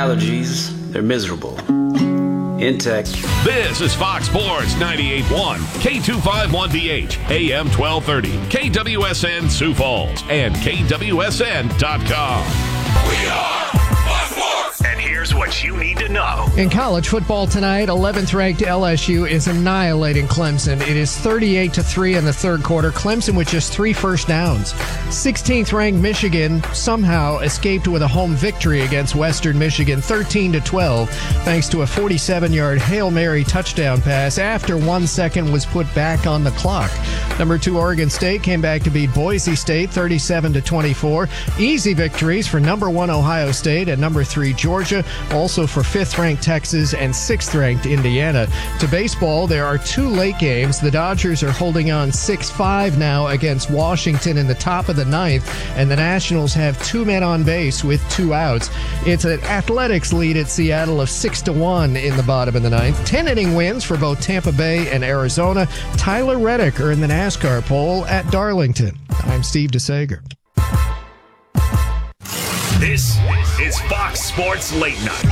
allergies, they're miserable. In tech. This is Fox Sports 98.1, K251DH, AM 1230, KWSN Sioux Falls, and KWSN.com. We are Fox Sports! And here's what you need to know. In college football tonight, 11th-ranked LSU is annihilating Clemson. It is 38-3 in the third quarter. Clemson with just 3 first downs. 16th-ranked Michigan somehow escaped with a home victory against Western Michigan, 13-12, thanks to a 47-yard Hail Mary touchdown pass after 1 second was put back on the clock. Number 2 Oregon State came back to beat Boise State, 37-24. Easy victories for number 1 Ohio State and number 3 Georgia, also for 5th-ranked Texas and 6th-ranked Indiana. To baseball, there are 2 late games. The Dodgers are holding on 6-5 now against Washington in the top of the 9th, and the Nationals have 2 men on base with 2 outs. It's an Athletics lead at Seattle of 6-1 in the bottom of the 9th. 10-inning wins for both Tampa Bay and Arizona. Tyler Reddick earned the NASCAR pole at Darlington. I'm Steve DeSager. This is Fox Sports Late Night.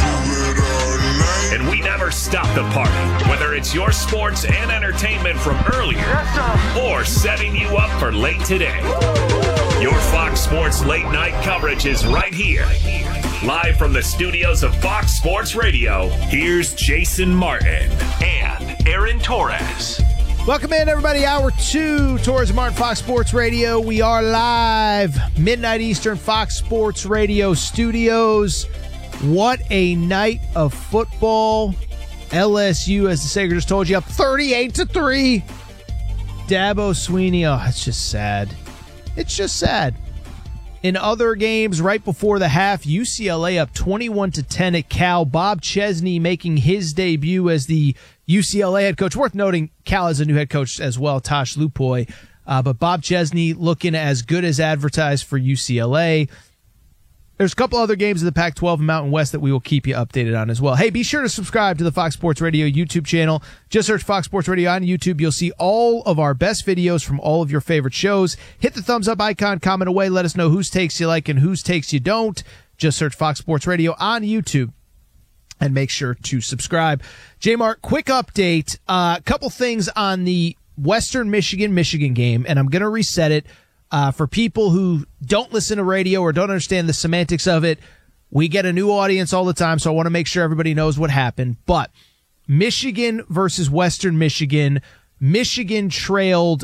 And we never stop the party, whether it's your sports and entertainment from earlier or setting you up for late today. Your Fox Sports Late Night coverage is right here. Live from the studios of Fox Sports Radio, here's Jason Martin and Aaron Torres. Welcome in, everybody. Hour 2, Torres and Martin, Fox Sports Radio. We are live, midnight Eastern, Fox Sports Radio studios. What a night of football. LSU, as the Sager just told you, up 38-3. Dabo Swinney, it's just sad. It's just sad. In other games, right before the half, UCLA up 21-10 at Cal. Bob Chesney making his debut as the UCLA head coach. Worth noting, Cal has a new head coach as well, Tosh Lupoy. But Bob Chesney looking as good as advertised for UCLA. There's a couple other games in the Pac-12 and Mountain West that we will keep you updated on as well. Hey, be sure to subscribe to the Fox Sports Radio YouTube channel. Just search Fox Sports Radio on YouTube. You'll see all of our best videos from all of your favorite shows. Hit the thumbs up icon, comment away. Let us know whose takes you like and whose takes you don't. Just search Fox Sports Radio on YouTube and make sure to subscribe. J-Mart, quick update. A couple things on the Western Michigan game, and I'm going to reset it. For people who don't listen to radio or don't understand the semantics of it, we get a new audience all the time, so I want to make sure everybody knows what happened. But Michigan versus Western Michigan, Michigan trailed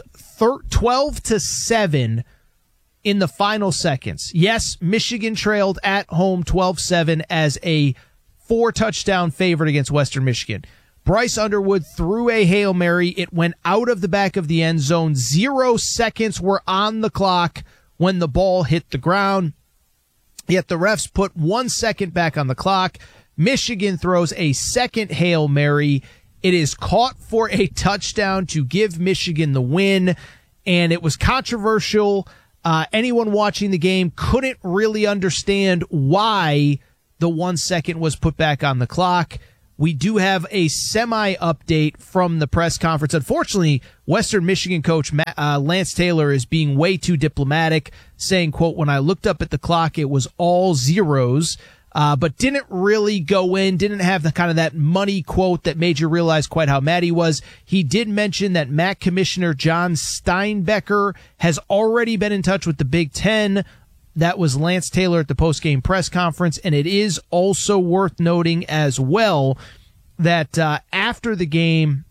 12-7 in the final seconds. Yes, Michigan trailed at home 12-7 as a 4-touchdown favorite against Western Michigan. Bryce Underwood threw a Hail Mary. It went out of the back of the end zone. 0 seconds were on the clock when the ball hit the ground. Yet the refs put 1 second back on the clock. Michigan throws a second Hail Mary. It is caught for a touchdown to give Michigan the win, and it was controversial. Anyone watching the game couldn't really understand why the 1 second was put back on the clock. We do have a semi-update from the press conference. Unfortunately, Western Michigan coach Lance Taylor is being way too diplomatic, saying, quote, when I looked up at the clock, it was all zeros, but didn't really go in, didn't have the kind of that money quote that made you realize quite how mad he was. He did mention that MAC Commissioner John Steinbecker has already been in touch with the Big Ten. That was Lance Taylor at the post-game press conference, and it is also worth noting as well that after the game,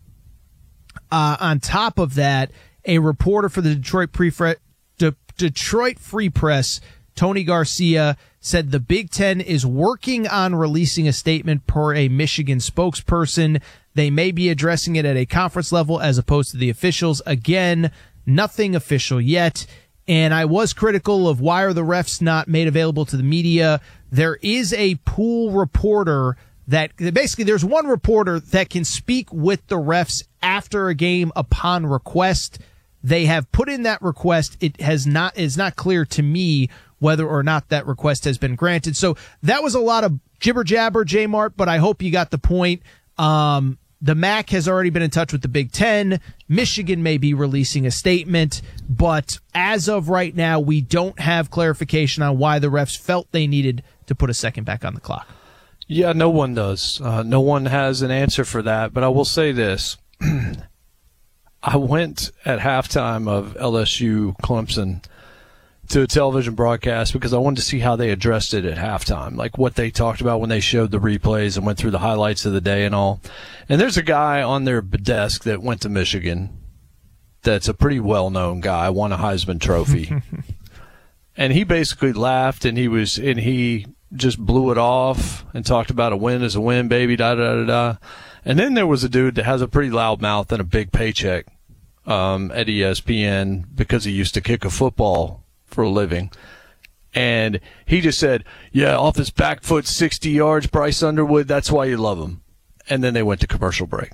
on top of that, a reporter for the Detroit Free Press, Tony Garcia, said the Big Ten is working on releasing a statement per a Michigan spokesperson. They may be addressing it at a conference level as opposed to the officials. Again, nothing official yet. And I was critical of why are the refs not made available to the media. There is a pool reporter that basically there's one reporter that can speak with the refs after a game upon request. They have put in that request. It is not clear to me whether or not that request has been granted. So that was a lot of jibber jabber, J-Mart, but I hope you got the point. The MAC has already been in touch with the Big Ten. Michigan may be releasing a statement, but as of right now, we don't have clarification on why the refs felt they needed to put a second back on the clock. Yeah, no one does. No one has an answer for that. But I will say this. I went at halftime of LSU Clemson to a television broadcast because I wanted to see how they addressed it at halftime, like what they talked about when they showed the replays and went through the highlights of the day and all. And there's a guy on their desk that went to Michigan that's a pretty well-known guy, won a Heisman Trophy. And he basically laughed and he just blew it off and talked about a win is a win, baby, da-da-da-da. And then there was a dude that has a pretty loud mouth and a big paycheck at ESPN because he used to kick a football for a living. And he just said, yeah, off his back foot, 60 yards, Bryce Underwood, that's why you love him. And then they went to commercial break.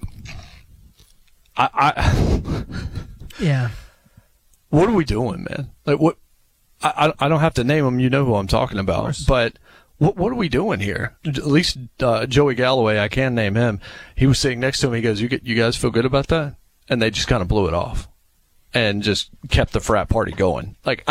Yeah. What are we doing, man? Like, what? I don't have to name them. You know who I'm talking about. But what are we doing here? At least Joey Galloway, I can name him. He was sitting next to him. He goes, you guys feel good about that? And they just kind of blew it off and just kept the frat party going. Like,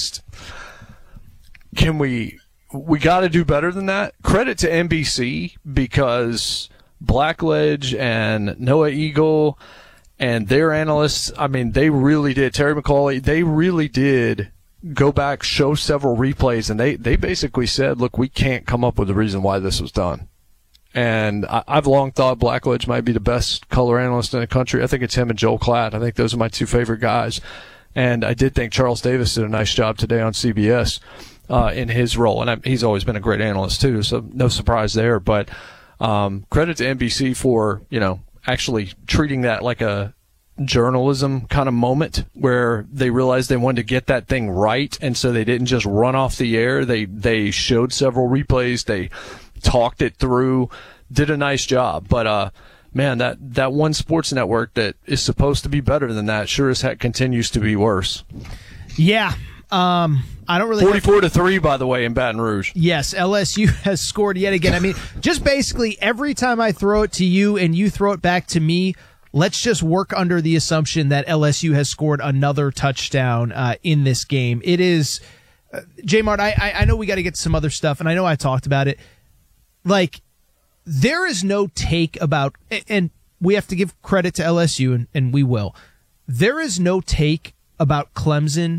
we got to do better than that. Credit to NBC because Blackledge and Noah Eagle and their analysts, I mean, they really did. Terry McAuley, they really did go back, show several replays, and they basically said, look, we can't come up with a reason why this was done. And I've long thought Blackledge might be the best color analyst in the country. I think it's him and Joel Klatt. I think those are my two favorite guys. And I did think Charles Davis did a nice job today on CBS in his role. And he's always been a great analyst, too, so no surprise there. But credit to NBC for, actually treating that like a journalism kind of moment where they realized they wanted to get that thing right, and so they didn't just run off the air. They showed several replays. They talked it through, did a nice job. But man, that one sports network that is supposed to be better than that sure as heck continues to be worse. Yeah. I don't really 44-3, by the way, in Baton Rouge. Yes, LSU has scored yet again. I mean, just basically every time I throw it to you and you throw it back to me, let's just work under the assumption that LSU has scored another touchdown in this game. It is, J-Mart, I know we got to get to some other stuff, and I know I talked about it. Like, there is no take about, and we have to give credit to LSU, and we will. There is no take about Clemson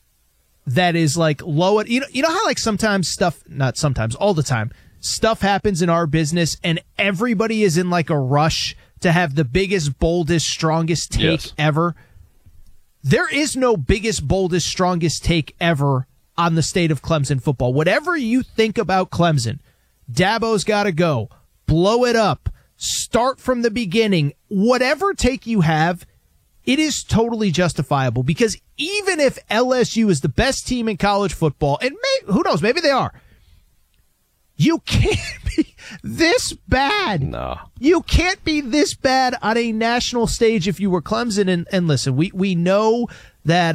that is like low. You know how like sometimes stuff, not sometimes, all the time, stuff happens in our business and everybody is in like a rush to have the biggest, boldest, strongest take ever. There is no biggest, boldest, strongest take ever on the state of Clemson football. Whatever you think about Clemson, Dabo's got to go. Blow it up. Start from the beginning. Whatever take you have, it is totally justifiable because even if LSU is the best team in college football, and who knows, maybe they are, you can't be this bad. No. You can't be this bad on a national stage if you were Clemson. And listen, we know that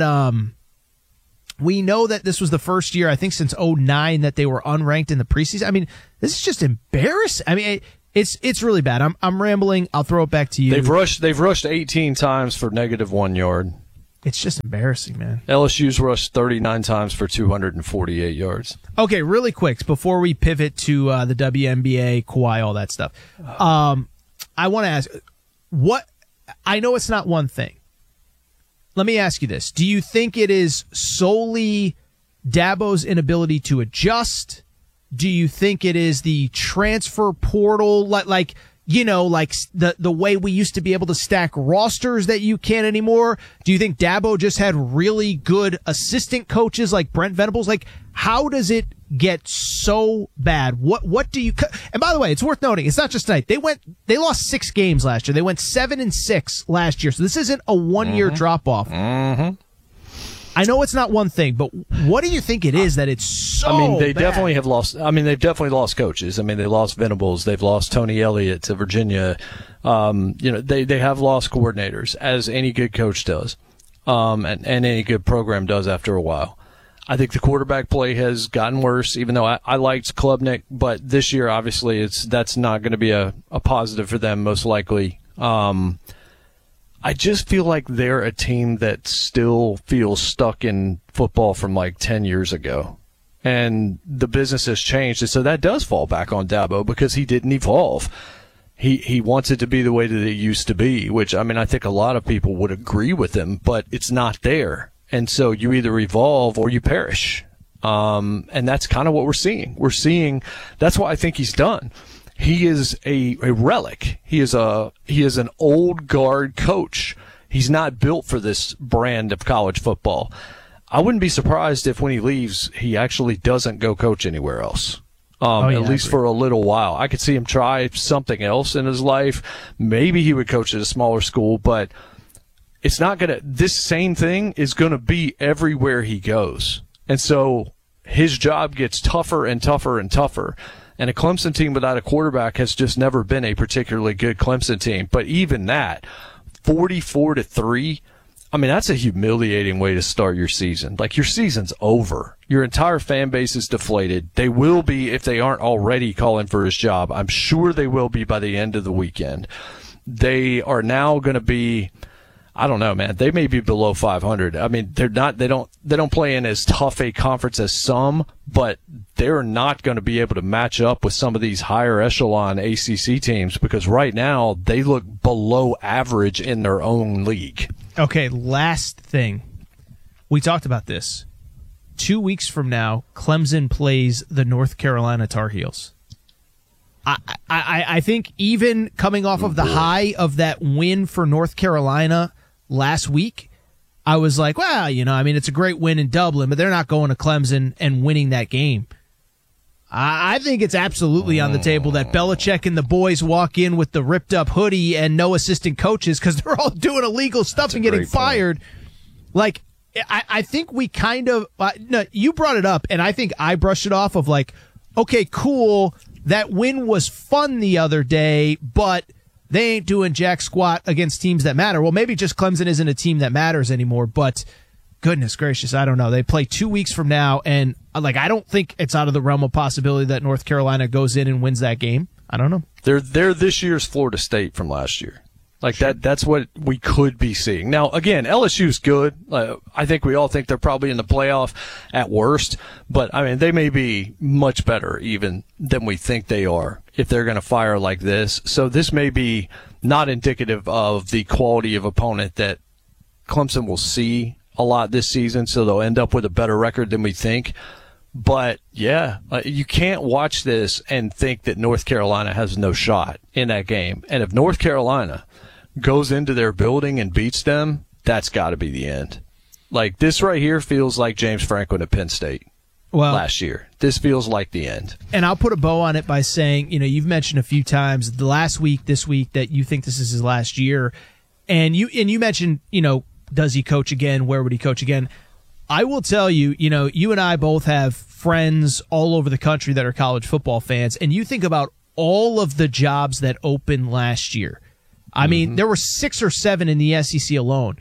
this was the first year, I think since 2009, that they were unranked in the preseason. I mean, this is just embarrassing. I mean, it's really bad. I'm rambling. I'll throw it back to you. They've rushed 18 times for -1 yard. It's just embarrassing, man. LSU's rushed 39 times for 248 yards. Okay, really quick, before we pivot to the WNBA, Kawhi, all that stuff. I want to ask, I know it's not one thing. Let me ask you this. Do you think it is solely Dabo's inability to adjust? Do you think it is the transfer portal, like the way we used to be able to stack rosters that you can't anymore? Do you think Dabo just had really good assistant coaches like Brent Venables? Like, how does it get so bad? What do you, and by the way, it's worth noting, it's not just tonight. They lost 6 games last year. They went 7-6 last year. So this isn't a 1-year drop off. Mm-hmm. I know it's not one thing, but what do you think it is that it's so bad? I mean, they definitely have lost. I mean, they've definitely lost coaches. I mean, they lost Venables. They've lost Tony Elliott to Virginia. They have lost coordinators, as any good coach does, and any good program does after a while. I think the quarterback play has gotten worse, even though I liked Klubnik, but this year, obviously, that's not going to be a positive for them, most likely. I just feel like they're a team that still feels stuck in football from like 10 years ago. and the business has changed. And so that does fall back on Dabo because he didn't evolve. He wants it to be the way that it used to be, which, I mean, I think a lot of people would agree with him, but it's not there. And so you either evolve or you perish. And that's kind of what we're seeing. That's why I think he's done. He is a relic. He is an old guard coach. He's not built for this brand of college football. I wouldn't be surprised if when he leaves, he actually doesn't go coach anywhere else. At least for a little while. I could see him try something else in his life. Maybe he would coach at a smaller school, but it's not this same thing is going to be everywhere he goes. And so his job gets tougher and tougher and tougher. And a Clemson team without a quarterback has just never been a particularly good Clemson team. But even that, 44-3, I mean, that's a humiliating way to start your season. Like, your season's over. Your entire fan base is deflated. They will be, if they aren't already calling for his job. I'm sure they will be by the end of the weekend. They are now going to be, I don't know, man. They may be below 500. I mean, they don't play in as tough a conference as some, but they're not going to be able to match up with some of these higher echelon ACC teams because right now they look below average in their own league. Okay, last thing. We talked about this. 2 weeks from now, Clemson plays the North Carolina Tar Heels. I think even coming off of the high of that win for North Carolina last week, I was like, well, I mean, it's a great win in Dublin, but they're not going to Clemson and winning that game. I think it's absolutely on the table that Belichick and the boys walk in with the ripped up hoodie and no assistant coaches because they're all doing illegal stuff and getting fired. Like, I think we kind of, no, you brought it up and I think I brushed it off of like, okay, cool. That win was fun the other day, but they ain't doing jack squat against teams that matter. Well, maybe just Clemson isn't a team that matters anymore, but goodness gracious, I don't know. They play 2 weeks from now, and like I don't think it's out of the realm of possibility that North Carolina goes in and wins that game. I don't know. They're this year's Florida State from last year. Like that's what we could be seeing. Now, again, LSU's good. I think we all think they're probably in the playoff at worst, but I mean, they may be much better even than we think they are if they're going to fire like this. So this may be not indicative of the quality of opponent that Clemson will see a lot this season. So they'll end up with a better record than we think. But yeah, you can't watch this and think that North Carolina has no shot in that game. And if North Carolina goes into their building and beats them, that's got to be the end. Like, this right here feels like James Franklin at Penn State last year. This feels like the end. And I'll put a bow on it by saying, you've mentioned a few times the last week, this week, that you think this is his last year. And you mentioned, does he coach again? Where would he coach again? I will tell you, you and I both have friends all over the country that are college football fans, and you think about all of the jobs that opened last year. I mean, there were 6 or 7 in the SEC alone.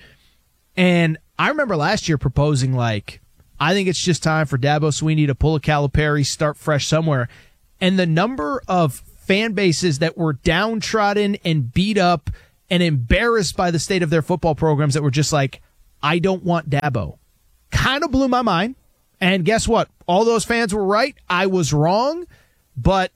And I remember last year proposing, like, I think it's just time for Dabo Swinney to pull a Calipari, start fresh somewhere. And the number of fan bases that were downtrodden and beat up and embarrassed by the state of their football programs that were just like, I don't want Dabo, kind of blew my mind. And guess what? All those fans were right. I was wrong. But,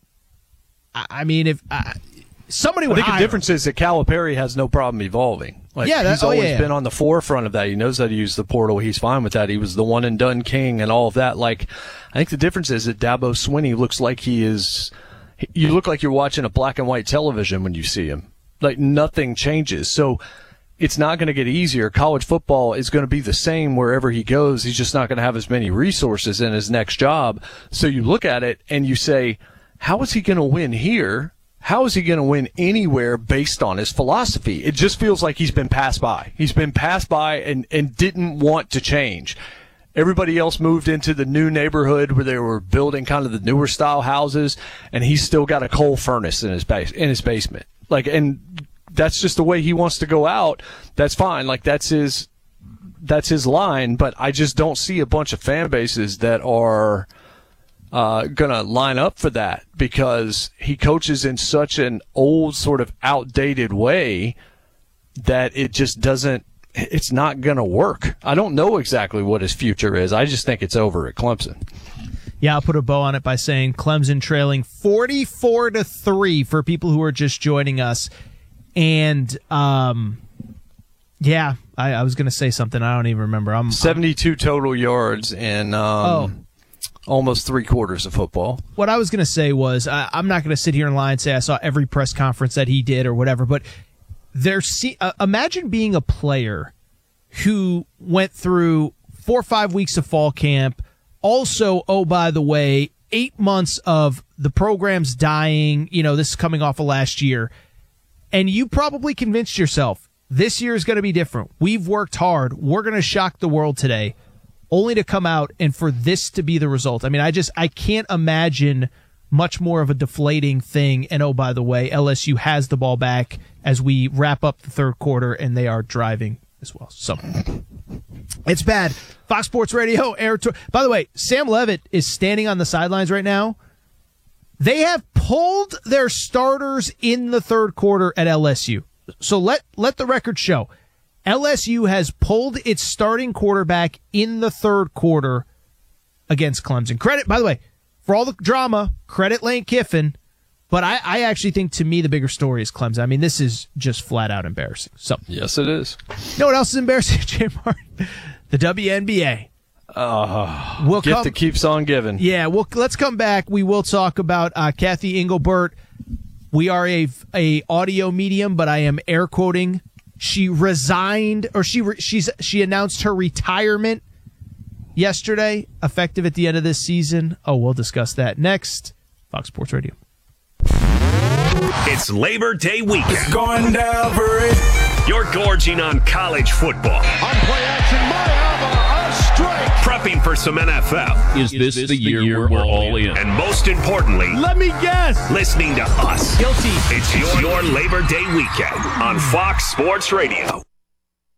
I mean, if somebody would I think the difference is that Calipari has no problem evolving. Like, he's always been on the forefront of that. He knows how to use the portal. He's fine with that. He was the one and done king and all of that. Like, I think the difference is that Dabo Swinney looks like he is. You look like you're watching a black and white television when you see him. Like, nothing changes. So it's not going to get easier. College football is going to be the same wherever he goes. He's just not going to have as many resources in his next job. So you look at it and you say, how is he going to win here? How is he going to win anywhere based on his philosophy? It just feels like he's been passed by. He's been passed by and didn't want to change. Everybody else moved into the new neighborhood where they were building kind of the newer style houses, and he's still got a coal furnace in his basement. Like, and that's just the way he wants to go out. That's fine. Like, that's his line. But I just don't see a bunch of fan bases that are going to line up for that, because he coaches in such an old, sort of outdated way that it just doesn't, it's not going to work. I don't know exactly what his future is. I just think it's over at Clemson. Yeah, I'll put a bow on it by saying Clemson trailing 44-3 for people who are just joining us. And, yeah, I was going to say something. I don't even remember. 72 total yards and almost 3/4 of football. What I was going to say was I'm not going to sit here and lie and say I saw every press conference that he did or whatever, but imagine being a player who went through 4 or 5 weeks of fall camp. Also, oh, by the way, 8 months of the program's dying. This is coming off of last year. And you probably convinced yourself this year is going to be different. We've worked hard. We're going to shock the world today, only to come out and for this to be the result. I mean, I can't imagine much more of a deflating thing. And oh, by the way, LSU has the ball back as we wrap up the third quarter, and they are driving as well. So it's bad. Fox Sports Radio air tour. By the way, Sam Levitt is standing on the sidelines right now. They have pulled their starters in the third quarter at LSU. So let the record show. LSU has pulled its starting quarterback in the third quarter against Clemson. Credit, by the way, for all the drama, credit Lane Kiffin. But I actually think, to me, the bigger story is Clemson. I mean, this is just flat out embarrassing. So yes, it is. You know what else is embarrassing, Jay Martin? The WNBA. Gift that keeps on giving. Yeah, let's come back. We will talk about Kathy Engelbert. We are a audio medium, but I am air quoting. She resigned, or she announced her retirement yesterday, effective at the end of this season. Oh, we'll discuss that next. Fox Sports Radio. It's Labor Day weekend. It's going down for it. You're gorging on college football. On play action, Mayava, a strike. Prepping for some NFL. Is this the year we're all in? And most importantly, Let me guess. listening to us. Guilty. It's your Labor Day weekend on Fox Sports Radio.